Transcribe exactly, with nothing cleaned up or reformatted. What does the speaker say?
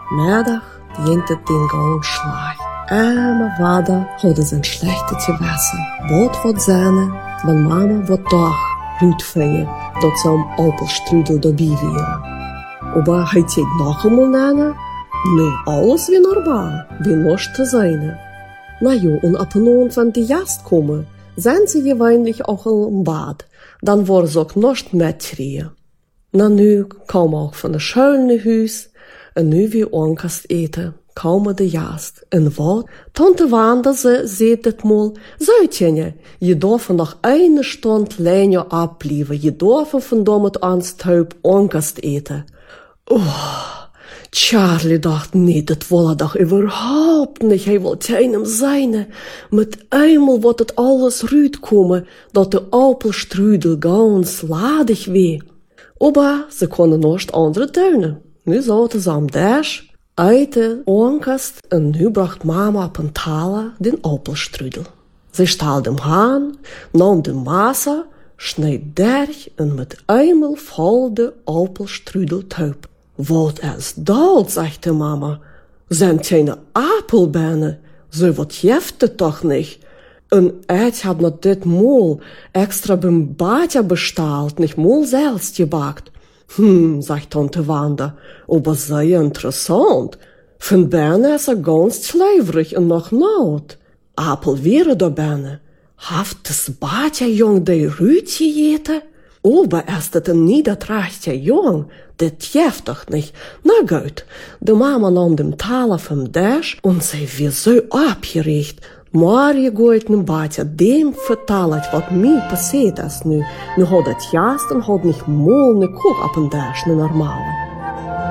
Middag dient het ding gewoon slecht. En mijn vader had zijn slechte te wassen. Wat wat zijn, mijn mama wordt toch uitvinden dat ze een appelstrudel erbij waren. Maar hij zei nog eenmaal naar, nee, alles weer normaal, weer los te zijn. Nou ja, en op een avond van de gast komen, zijn ze gewöhnlich ook al in bad. Dan worden ze ook nog metgereden. Nou, nu komen ook van de schöne huis en nu weer onkast eten. Komen de gast. En wat? Tante Wanda ze zei dit mal, Zuitje, je darf nog een stond länger abblijven. Je darf vandaag met ons thuis onkast eten. Oh, Charlie dacht niet, dat wil hij toch überhaupt niet. Hij wil tegen hem zijn. Met eenmaal wordt het alles uitkomen, dat de appelstrudel ganz ladig weer. Maar ze konden nog andere tuinen. Nu zaten ze aan de uit de onkast en nu bracht mama op een talen den appelstrudel. Ze staalde hem aan, nam de massa, sneed derg en met eenmaal vol de appelstrudel tuip. Wat is dat, zegt de mama. Zijn kleine appelbennen, zo wat jeft het toch niet? En het had met dit moel extra beim Badja besteld, niet moel zelfs gebakt. Hm, zegt tante Wanda, aber sehr interessant. Van binnen is er ganz schleverig en nog nood. Appel wäre da binnen. Heeft das Badja jong de ruut gegeten? Aber is het een niedertrachtje jong? Dit jeft toch niet? Na goed, de mama nam de talen van dash en zij weer zo opgericht. Maar je gooit een Badja dem vertellen wat mij passeert is nu. Nu had het juist en had niet mooi een koek op een dash, een normale.